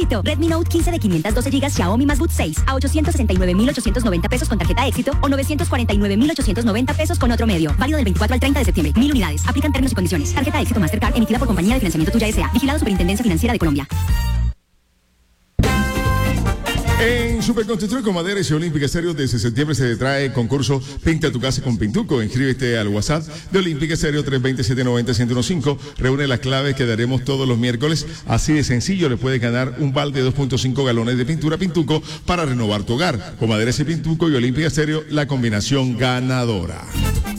éxito. Redmi Note 15 de 512 GB Xiaomi más Boot 6 a 869.890 pesos con tarjeta éxito o 949.890 pesos con otro medio. Válido del 24 al 30 de septiembre. 1000 unidades. Aplican términos y condiciones. Tarjeta éxito Mastercard emitida por Compañía de Financiamiento Tuya S.A. Vigilado Superintendencia Financiera de Colombia. En Superconstrucción con Madera y Olímpica Estéreo, desde septiembre se trae el concurso Pinta tu casa con Pintuco. Inscríbete al WhatsApp de Olímpica Estéreo 320-790-115. Reúne las claves que daremos todos los miércoles. Así de sencillo, le puedes ganar un balde de 2.5 galones de pintura Pintuco para renovar tu hogar. Con Madera y Pintuco y Olímpica Estéreo, la combinación ganadora.